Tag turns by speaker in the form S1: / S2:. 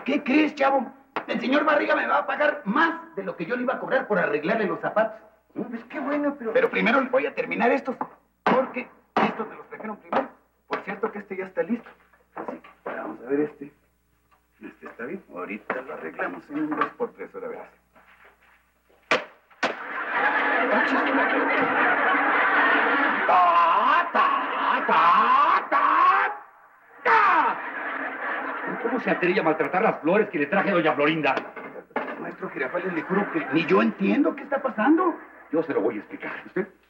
S1: ¿Qué crees, chavo? El señor Barriga me va a pagar más de lo que yo le iba a cobrar por arreglarle los zapatos.
S2: Pues qué bueno, pero...
S1: Pero primero voy a terminar estos, porque estos me los trajeron primero. Por cierto que este ya está listo. Así que vamos a ver este. Este está bien. Ahorita lo arreglamos en un 2x3, ahora verás.
S2: ¿Cómo se atreve a maltratar las flores que le traje a doña Florinda?
S1: Maestro Girafales, le juro que ni yo entiendo qué está pasando.
S2: Yo se lo voy a explicar.
S1: ¿Usted?